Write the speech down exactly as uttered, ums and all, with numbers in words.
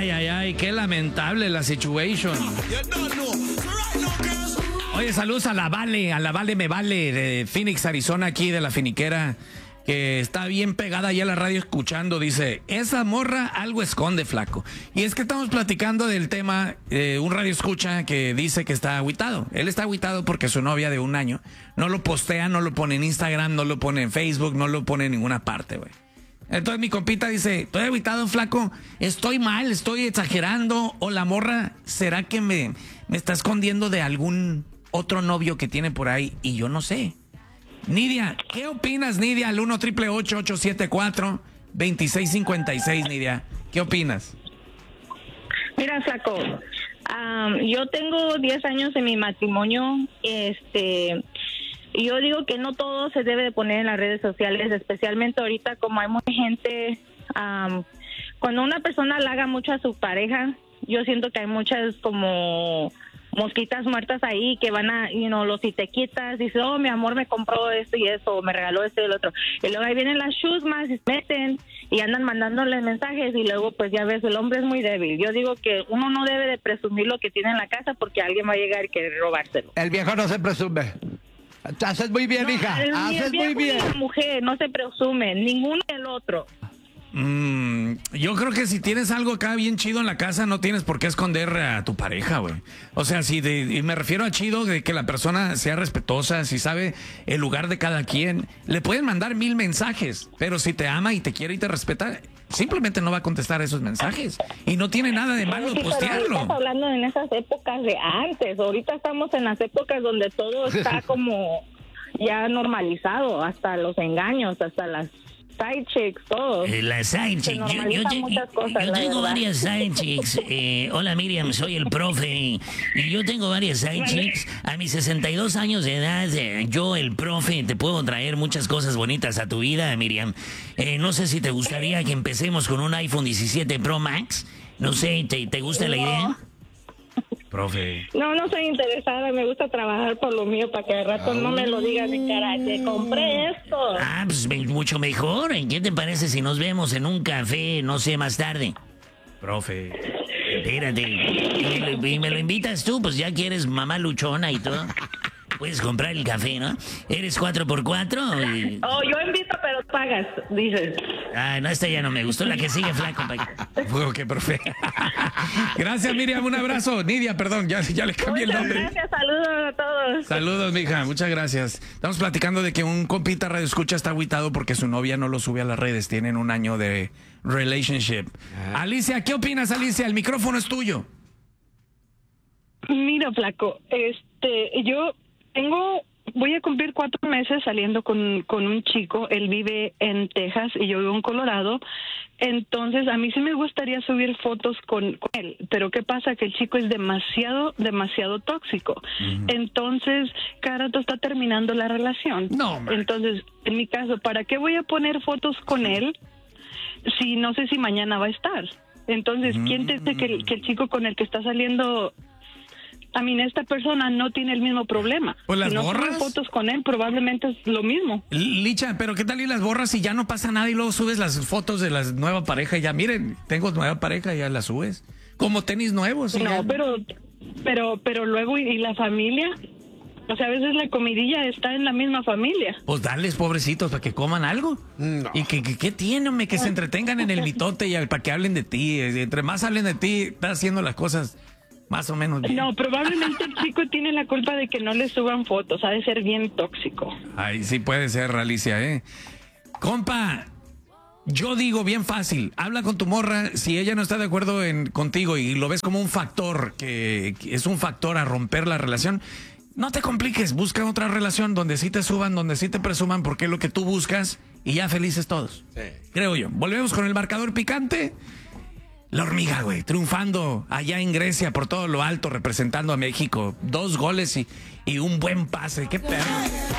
Ay, ay, ay, qué lamentable la situation. Oye, saludos a la Vale, a la Vale Me Vale de Phoenix, Arizona, aquí de la finiquera, que está bien pegada ya a la radio escuchando. Dice, esa morra algo esconde, flaco. Y es que estamos platicando del tema, eh, un radio escucha que dice que está agüitado. Él está agüitado porque su novia de un año no lo postea, no lo pone en Instagram, no lo pone en Facebook, no lo pone en ninguna parte, güey. Entonces mi compita dice, estoy agüitado, flaco, estoy mal, estoy exagerando, o la morra, ¿será que me, me está escondiendo de algún otro novio que tiene por ahí y yo no sé? Nidia, ¿qué opinas, Nidia? Al uno triple ocho ocho siete cuatro dos seis cinco seis, Nidia. ¿Qué opinas? Mira, flaco, um, yo tengo diez años en mi matrimonio. Este, yo digo que no todo se debe de poner en las redes sociales, especialmente ahorita como hay mucha gente. Um, cuando una persona halaga mucho a su pareja, yo siento que hay muchas como mosquitas muertas ahí que van a, you know, los si te quitas, dices, oh, mi amor me compró esto y eso, me regaló esto y el otro. Y luego ahí vienen las chusmas y se meten y andan mandándole mensajes y luego pues ya ves, el hombre es muy débil. Yo digo que uno no debe de presumir lo que tiene en la casa porque alguien va a llegar y quiere robárselo. El viejo no se presume. Haces muy bien, No, hija. el, Haces el muy bien. La mujer no se presume, ninguno del otro. Mm, yo creo que si tienes algo acá bien chido en la casa, no tienes por qué esconder a tu pareja, güey. O sea, si de, y me refiero a chido de que la persona sea respetuosa, si sabe el lugar de cada quien, le pueden mandar mil mensajes, pero si te ama y te quiere y te respeta, simplemente no va a contestar esos mensajes. Y no tiene nada de malo Sí, postearlo. pero estás hablando en esas épocas de antes. Ahorita estamos en las épocas donde todo está como ya normalizado, hasta los engaños, hasta las side chicks, todo. Eh, la side chick. Yo, yo, te- muchas cosas, yo la tengo verdad. varias side chicks. Eh, hola Miriam, soy el profe. Y, y yo tengo varias side chicks. A mis sesenta y dos años de edad, eh, yo, el profe, te puedo traer muchas cosas bonitas a tu vida, Miriam. Eh, no sé si te gustaría que empecemos con un iPhone diecisiete Pro Max. No sé, ¿te, te gusta la No. idea? Profe. No, no soy interesada, me gusta trabajar por lo mío para que al rato no me lo digan de cara, te compré esto. Ah, pues me- mucho mejor. ¿Qué te parece si nos vemos en un café, no sé, más tarde? Profe. Espérate. Y me, lo, y me lo invitas tú, pues ya que eres mamá luchona y todo. Puedes comprar el café, ¿no? ¿Eres cuatro por cuatro? Y... Oh, yo invito, pero pagas, dices. Ah, no, esta ya no me gustó. La que sigue, flaco. pa- Fue que profe. Gracias, Miriam, un abrazo. Nidia, perdón, ya, ya le cambié el Muchas nombre. gracias, saludos a todos. Saludos, mija, muchas gracias. Estamos platicando de que un compita radio escucha está agüitado porque su novia no lo sube a las redes. Tienen un año de relationship. Alicia, ¿qué opinas, Alicia? El micrófono es tuyo. Mira, flaco, este, yo tengo, voy a cumplir cuatro meses saliendo con, con un chico. Él vive en Texas y yo vivo en Colorado. Entonces, a mí sí me gustaría subir fotos con, con él. Pero ¿qué pasa? Que el chico es demasiado, demasiado tóxico. Entonces, cada rato está terminando la relación. No, hombre. Entonces, en mi caso, ¿para qué voy a poner fotos con él si no sé si mañana va a estar? Entonces, ¿quién te dice que el, que el chico con el que está saliendo... A mí, esta persona no tiene el mismo problema. Pues las si no suben borras. fotos con él, probablemente es lo mismo. Licha, pero ¿qué tal y las borras y ya no pasa nada y luego subes las fotos de la nueva pareja y ya, miren, tengo nueva pareja y ya las subes? Como tenis nuevos. y No, ya. pero, pero, pero luego, ¿y, y la familia? O sea, a veces la comidilla está en la misma familia. Pues darles, pobrecitos, para que coman algo. No. Y que, que, ¿qué tiene, hombre? Que se entretengan en el mitote y al- para que hablen de ti. Entre más hablen de ti, estás haciendo las cosas más o menos bien. No, probablemente el chico tiene la culpa de que no le suban fotos. Ha de ser bien tóxico. Ay, sí puede ser, Alicia, ¿eh? Compa, yo digo bien fácil, habla con tu morra, si ella no está de acuerdo en, contigo y lo ves como un factor, que, que es un factor a romper la relación, no te compliques, busca otra relación donde sí te suban, donde sí te presuman, porque es lo que tú buscas y ya felices todos. Sí. Creo yo. Volvemos con el marcador picante. La hormiga, güey, triunfando allá en Grecia por todo lo alto, representando a México. Dos goles y, y un buen pase. ¡Qué perro!